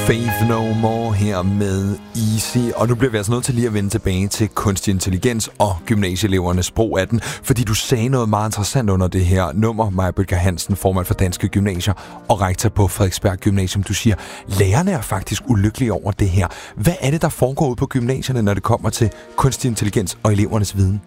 Faith No More her med Easy. Og nu bliver vi altså nødt til lige at vende tilbage til kunstig intelligens og gymnasieelevernes brug af den, fordi du sagde noget meget interessant under det her nummer, Maja Bødker Hansen, formand for Danske Gymnasier og rektor på Frederiksberg Gymnasium. Du siger, lærerne er faktisk ulykkelige over det her. Hvad er det, der foregår ude på gymnasierne, når det kommer til kunstig intelligens og elevernes viden?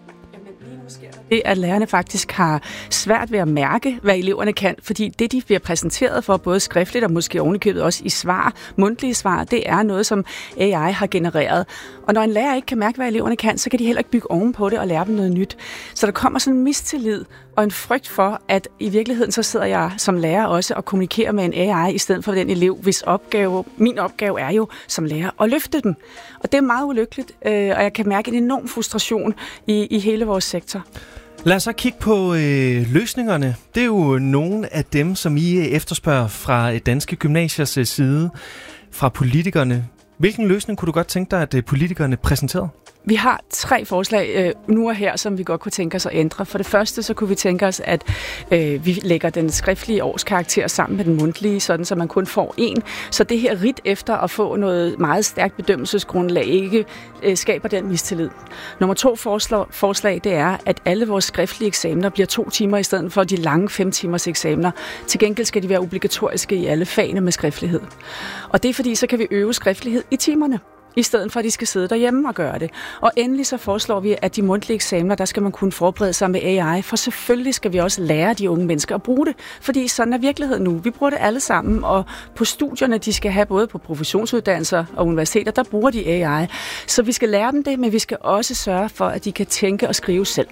Det, at lærerne faktisk har svært ved at mærke, hvad eleverne kan, fordi det, de bliver præsenteret for, både skriftligt og måske ovenikøbet også i svar, mundtlige svar, det er noget, som AI har genereret. Og når en lærer ikke kan mærke, hvad eleverne kan, så kan de heller ikke bygge oven på det og lære dem noget nyt. Så der kommer sådan en mistillid og en frygt for, at i virkeligheden så sidder jeg som lærer også og kommunikerer med en AI, i stedet for den elev, hvis min opgave er jo som lærer at løfte dem. Og det er meget ulykkeligt, og jeg kan mærke en enorm frustration i hele vores sektor. Lad os så kigge på løsningerne. Det er jo nogle af dem, som I efterspørger fra Danske Gymnasiers side, fra politikerne. Hvilken løsning kunne du godt tænke dig, at politikerne præsenterede? Vi har 3 forslag nu og her, som vi godt kunne tænke os at ændre. For det første, så kunne vi tænke os, at vi lægger den skriftlige årskarakter sammen med den mundtlige, sådan så man kun får 1. Så det her ridt efter at få noget meget stærkt bedømmelsesgrundlag ikke skaber den mistillid. Nummer 2 forslag, det er, at alle vores skriftlige eksamener bliver 2 timer i stedet for de lange 5 timers eksamener. Til gengæld skal de være obligatoriske i alle fagene med skriftlighed. Og det er fordi, så kan vi øve skriftlighed i timerne, i stedet for at de skal sidde derhjemme og gøre det. Og endelig så foreslår vi, at de mundtlige eksamener, der skal man kunne forberede sig med AI, for selvfølgelig skal vi også lære de unge mennesker at bruge det, fordi sådan er virkeligheden nu. Vi bruger det alle sammen, og på studierne, de skal have både på professionsuddannelser og universiteter, der bruger de AI. Så vi skal lære dem det, men vi skal også sørge for, at de kan tænke og skrive selv.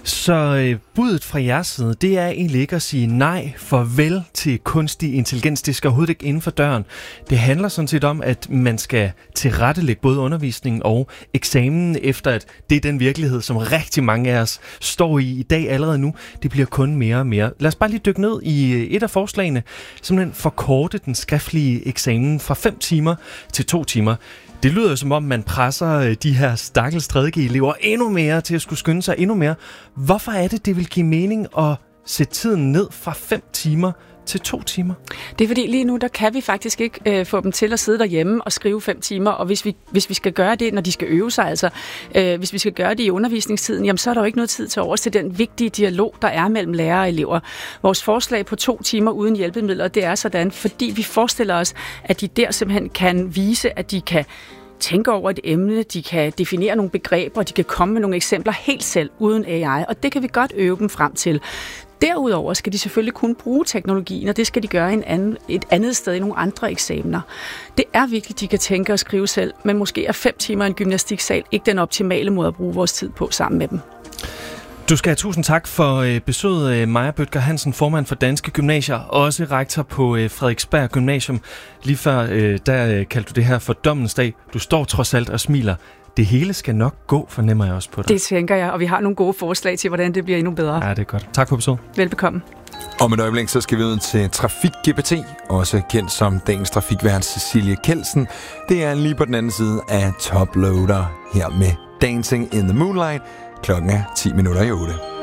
Så budet fra jeres side, det er egentlig ikke at sige nej, farvel til kunstig intelligens. Det skal overhovedet ikke inden for døren. Det handler sådan set om, at man skal tilrettelægge både undervisningen og eksamen, efter at det er den virkelighed, som rigtig mange af os står i dag allerede nu. Det bliver kun mere og mere. Lad os bare lige dykke ned i et af forslagene, simpelthen forkorte den skriftlige eksamen fra 5 timer til 2 timer. Det lyder som om, man presser de her stakkels 3.G-elever endnu mere til at skulle skynde sig endnu mere. Hvorfor er det vil give mening at sætte tiden ned fra 5 timer til 2 timer? Det er fordi lige nu, der kan vi faktisk ikke få dem til at sidde derhjemme og skrive 5 timer, og hvis vi skal gøre det, når de skal øve sig, altså hvis vi skal gøre det i undervisningstiden, jamen så er der jo ikke noget tid til overs til den vigtige dialog, der er mellem lærere og elever. Vores forslag på 2 timer uden hjælpemidler, det er sådan, fordi vi forestiller os, at de der simpelthen kan vise, at de kan tænke over et emne, de kan definere nogle begreber, de kan komme med nogle eksempler helt selv uden AI, og det kan vi godt øve dem frem til. Derudover skal de selvfølgelig kunne bruge teknologien, og det skal de gøre et andet sted i nogle andre eksamener. Det er vigtigt, at de kan tænke og skrive selv, men måske er 5 timer i en gymnastiksal ikke den optimale måde at bruge vores tid på sammen med dem. Du skal have tusind tak for besøget, Maja Bødker Hansen, formand for Danske Gymnasier, og også rektor på Frederiksberg Gymnasium. Lige før, der kaldte du det her for dommens dag. Du står trods alt og smiler. Det hele skal nok gå, fornemmer jeg også på dig. Det tænker jeg, og vi har nogle gode forslag til, hvordan det bliver endnu bedre. Ja, det er godt. Tak for besøget. Velbekomme. Om et øjeblik, så skal vi ud til Trafik-GPT, også kendt som dagens trafikvært Cecilie Kelsen. Det er lige på den anden side af Toploader her med Dancing in the Moonlight. Klokken er 10 minutter i 8.